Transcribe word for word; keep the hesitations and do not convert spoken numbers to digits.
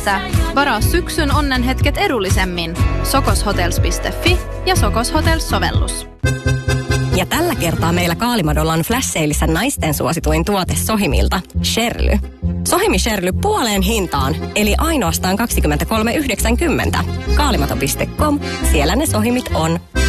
Varaa syksyn onnenhetket edullisemmin. sokoshotels piste fi ja Sokos Hotels-sovellus. Ja tällä kertaa meillä Kaalimadolla on flash-seilissä naisten suosituin tuote Sohimilta, Sherly. Sohimi Sherly puoleen hintaan, eli ainoastaan kaksikymmentäkolme yhdeksänkymmentä. Kaalimado piste com, siellä ne Sohimit on.